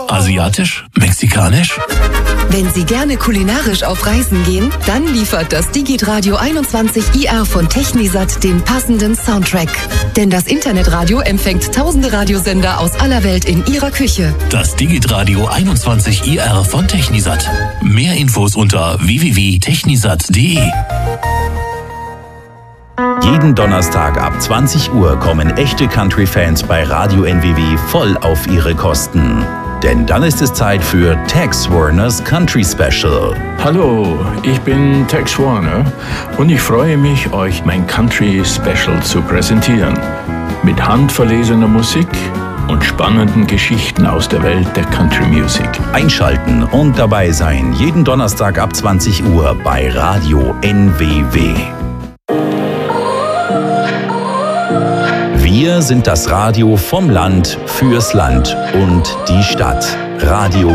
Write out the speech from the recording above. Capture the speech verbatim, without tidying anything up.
Asiatisch? Mexikanisch? Wenn Sie gerne kulinarisch auf Reisen gehen, dann liefert das Digitradio einundzwanzig I R von Technisat den passenden Soundtrack. Denn das Internetradio empfängt tausende Radiosender aus aller Welt in Ihrer Küche. Das Digitradio einundzwanzig I R von Technisat. Mehr Infos unter w w w punkt technisat punkt d e. Jeden Donnerstag ab zwanzig Uhr kommen echte Country-Fans bei Radio N W W voll auf ihre Kosten. Denn dann ist es Zeit für Tex Warners Country Special. Hallo, ich bin Tex Warner und ich freue mich, euch mein Country Special zu präsentieren. Mit handverlesener Musik und spannenden Geschichten aus der Welt der Country Music. Einschalten und dabei sein, jeden Donnerstag ab zwanzig Uhr bei Radio N W W. Wir sind das Radio vom Land, fürs Land und die Stadt. Radio